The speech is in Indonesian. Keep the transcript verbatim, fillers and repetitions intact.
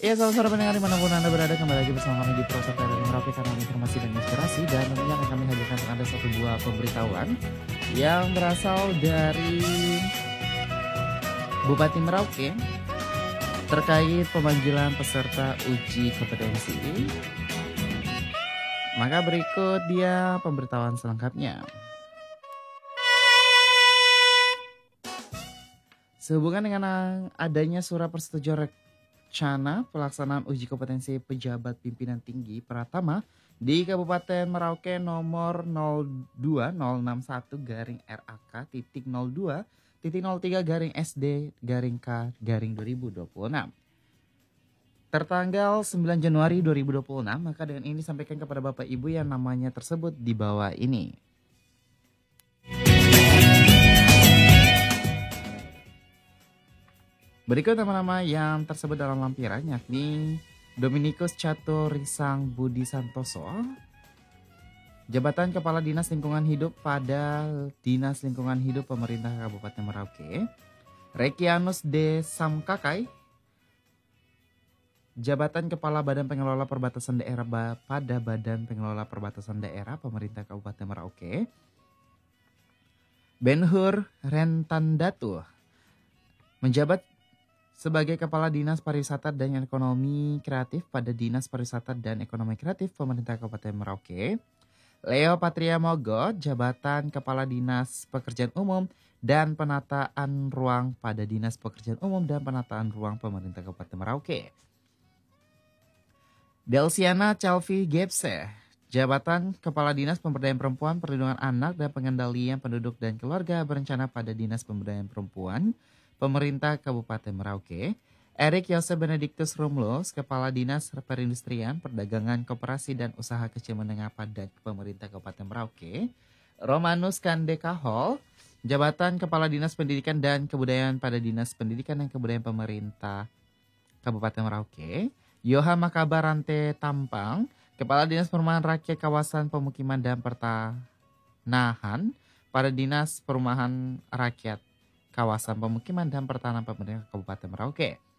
Ya, selamat sore pendengar dimanapun Anda berada, kembali lagi bersama kami di Prosa T V Merauke, kanal informasi dan inspirasi. Dan tentunya akan kami hadirkan untuk Anda satu buah pemberitahuan yang berasal dari Bupati Merauke terkait pemanggilan peserta uji kompetensi. Maka berikut dia pemberitahuan selengkapnya. Sehubungan dengan adanya surat persetujuan rencana pelaksanaan uji kompetensi pejabat pimpinan tinggi Pratama di Kabupaten Merauke nomor nol dua nol enam satu garing R A K titik nol dua titik nol tiga garing S D garing K garing dua ribu dua puluh enam. Tertanggal sembilan Januari dua ribu dua puluh enam, maka dengan ini disampaikan kepada Bapak Ibu yang namanya tersebut di bawah ini. Berikut nama-nama yang tersebut dalam lampiran, yakni Dominikus Catur Risang Budi Santoso, jabatan Kepala Dinas Lingkungan Hidup pada Dinas Lingkungan Hidup Pemerintah Kabupaten Merauke. Rekianus D. Samkakai, jabatan Kepala Badan Pengelola Perbatasan Daerah pada Badan Pengelola Perbatasan Daerah Pemerintah Kabupaten Merauke. Benhur Rentandatu, menjabat sebagai Kepala Dinas Pariwisata dan Ekonomi Kreatif pada Dinas Pariwisata dan Ekonomi Kreatif Pemerintah Kabupaten Merauke. Leo Patria Mogot, jabatan Kepala Dinas Pekerjaan Umum dan Penataan Ruang pada Dinas Pekerjaan Umum dan Penataan Ruang Pemerintah Kabupaten Merauke. Delsiana Calvi Gepse, jabatan Kepala Dinas Pemberdayaan Perempuan, Perlindungan Anak dan Pengendalian Penduduk dan Keluarga berencana pada Dinas Pemberdayaan Perempuan Pemerintah Kabupaten Merauke. Erik Yose Benedictus Rumlos, Kepala Dinas Perindustrian, Perdagangan, Koperasi dan Usaha Kecil Menengah pada Pemerintah Kabupaten Merauke. Romanus Kandeka Hall, jabatan Kepala Dinas Pendidikan dan Kebudayaan pada Dinas Pendidikan dan Kebudayaan Pemerintah Kabupaten Merauke. Yoha Makabarante Tampang, Kepala Dinas Perumahan Rakyat Kawasan Pemukiman dan Pertanahan pada Dinas Perumahan Rakyat Kawasan Pemukiman dan Pertanahan Pemerintah Kabupaten Merauke.